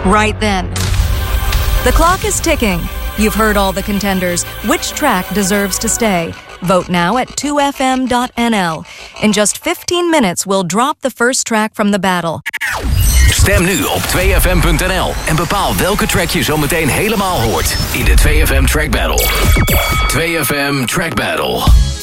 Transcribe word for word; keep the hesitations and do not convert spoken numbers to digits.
right then. The clock is ticking. You've heard all the contenders. Which track deserves to stay? Vote now at two f m dot n l. In just fifteen minutes, we'll drop the first track from the battle. Stem nu op twee f m punt n l en bepaal welke track je zo meteen helemaal hoort in de twee F M Track Battle. twee F M Track Battle.